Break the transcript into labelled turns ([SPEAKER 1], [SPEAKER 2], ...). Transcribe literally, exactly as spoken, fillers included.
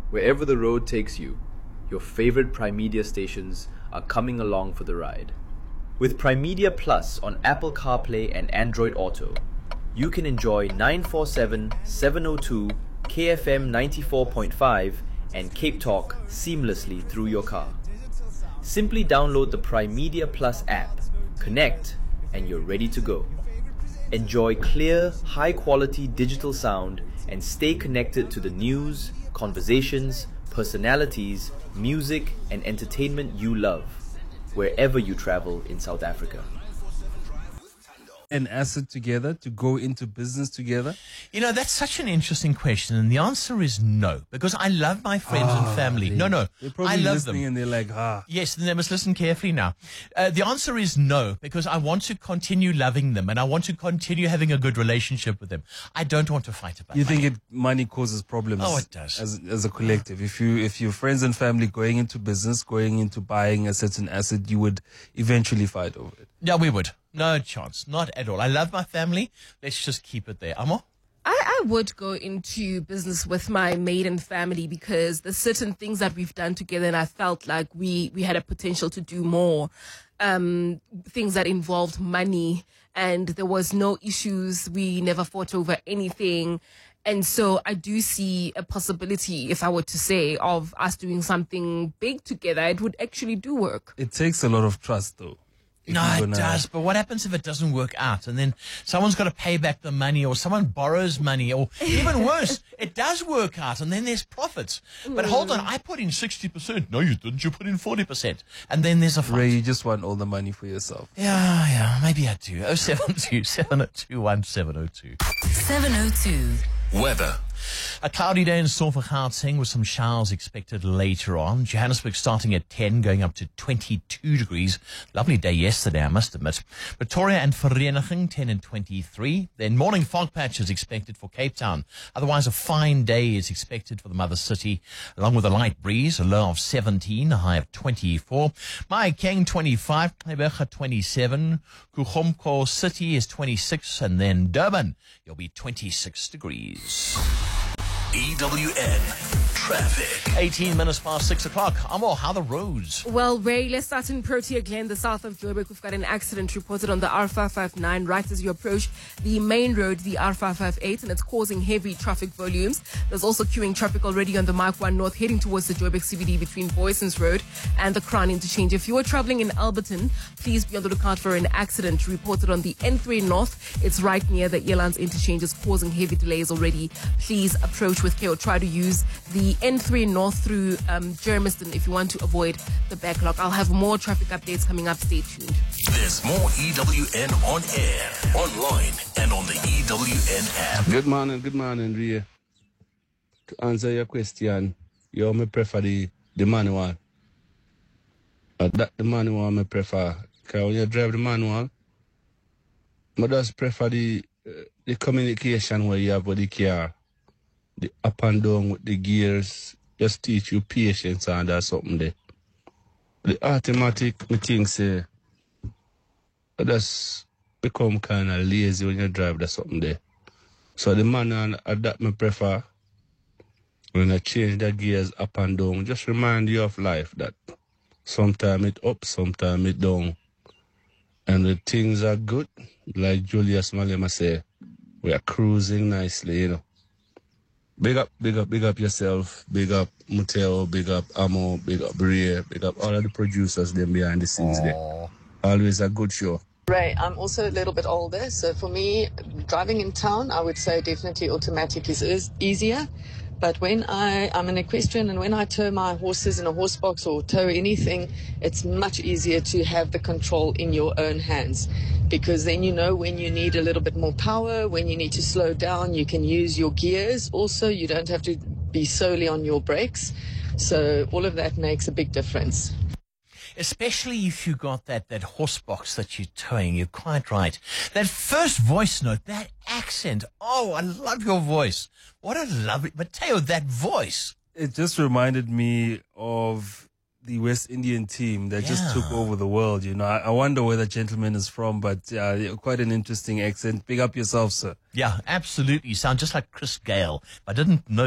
[SPEAKER 1] Wherever the road takes you, your favorite Primedia stations are coming along for the ride. With Primedia Plus on Apple CarPlay and Android Auto, you can enjoy nine forty-seven, seven oh two, K F M ninety-four point five and Cape Talk seamlessly through your car. Simply download the Primedia Plus app, connect, and you're ready to go. Enjoy clear, high-quality digital sound and stay connected to the news, conversations, personalities, music, and entertainment you love, wherever you travel in South Africa.
[SPEAKER 2] An asset together to go into business together?
[SPEAKER 3] You know, that's such an interesting question, and the answer is no, because I love my friends
[SPEAKER 2] Ah,
[SPEAKER 3] and family.
[SPEAKER 2] they-
[SPEAKER 3] No, no,
[SPEAKER 2] They're probably
[SPEAKER 3] I love
[SPEAKER 2] listening
[SPEAKER 3] them.
[SPEAKER 2] and they're like, ah.
[SPEAKER 3] Yes, then they must listen carefully now. Uh, the answer is no, because I want to continue loving them, and I want to continue having a good relationship with them. I don't want to fight about
[SPEAKER 2] You
[SPEAKER 3] money.
[SPEAKER 2] think it money causes problems?
[SPEAKER 3] Oh, it does.
[SPEAKER 2] As as a collective, if you if your friends and family going into business, going into buying a certain asset, you would eventually fight over it.
[SPEAKER 3] Yeah, we would. No chance. Not at all. I love my family. Let's just keep it there. Amo?
[SPEAKER 4] I, I would go into business with my maiden family because there's certain things that we've done together and I felt like we, we had a potential to do more. Um, things that involved money and there was no issues. We never fought over anything. And so I do see a possibility, if I were to say, of us doing something big together. It would actually do work.
[SPEAKER 2] It takes a lot of trust, though. If
[SPEAKER 3] No,
[SPEAKER 2] you're
[SPEAKER 3] it
[SPEAKER 2] gonna-
[SPEAKER 3] does. But what happens if it doesn't work out? And then someone's got to pay back the money or someone borrows money or even worse, it does work out and then there's profits. But hold on, I put in sixty percent. No, you didn't. You put in forty percent. And then there's a fight.
[SPEAKER 2] Ray, you just want all the money for yourself.
[SPEAKER 3] Yeah, yeah, maybe I do. oh seven two, seven oh two, one seven oh two.
[SPEAKER 5] seven oh two.
[SPEAKER 6] Weather.
[SPEAKER 3] A cloudy day in store for Gauteng with some showers expected later on. Johannesburg starting at ten, going up to twenty-two degrees. Lovely day yesterday, I must admit. Pretoria and Vereeniging, ten and twenty-three. Then morning fog patches expected for Cape Town. Otherwise, a fine day is expected for the mother city, along with a light breeze, a low of seventeen, a high of twenty-four. Mahikeng, twenty-five, Kleiberga, twenty-seven. Kuchomko City is twenty-six, and then Durban, you'll be twenty-six degrees.
[SPEAKER 6] E W N Traffic.
[SPEAKER 3] eighteen minutes past six o'clock. Amo, how the roads?
[SPEAKER 4] Well, Ray, let's start in Protea Glen, the south of Joburg. We've got an accident reported on the R five five nine right as you approach the main road, the R five five eight, and it's causing heavy traffic volumes. There's also queuing traffic already on the Mark one North heading towards the Joburg C B D between Boysons Road and the Crown Interchange. If you are traveling in Alberton, please be on the lookout for an accident reported on the N three North. It's right near the Airlines Interchange. It's causing heavy delays already. Please approach with care or try to use the N three North through um, Germiston if you want to avoid the backlog. I'll have more traffic updates coming up. Stay tuned.
[SPEAKER 6] There's more E W N on air, online, and on the E W N app.
[SPEAKER 7] Good morning, good morning, Ria. To answer your question, you may prefer the, the manual. Uh, that the manual I prefer. Because when you drive the manual, I just prefer the, uh, the communication where you have with the car. The up and down with the gears, just teach you patience and that's something there. The automatic, me think say, I just become kind of lazy when you drive, that's something there. So the manual, uh, that me prefer, when I change the gears up and down, just remind you of life that sometimes it up, sometimes it down. And the things are good, like Julius Malema say, we are cruising nicely, you know. Big up, big up, big up yourself. Big up Muteo, big up Amo, big up Bria, big up all of the producers them behind the scenes there. Always a good show.
[SPEAKER 8] Ray, I'm also a little bit older, so for me, driving in town, I would say definitely automatic is, is easier. But when I, I'm an equestrian and when I tow my horses in a horse box or tow anything, it's much easier to have the control in your own hands because then you know when you need a little bit more power, when you need to slow down, you can use your gears. Also, you don't have to be solely on your brakes. So all of that makes a big difference.
[SPEAKER 3] Especially if you got that, that horse box that you're towing. You're quite right. That first voice note, that accent. Oh, I love your voice. What a lovely, Mateo, that voice.
[SPEAKER 2] It just reminded me of the West Indian team that just
[SPEAKER 3] Yeah.
[SPEAKER 2] took over the world. You know, I, I wonder where that gentleman is from, but uh, quite an interesting accent. Big up yourself, sir.
[SPEAKER 3] Yeah, absolutely. You sound just like Chris Gale. I didn't know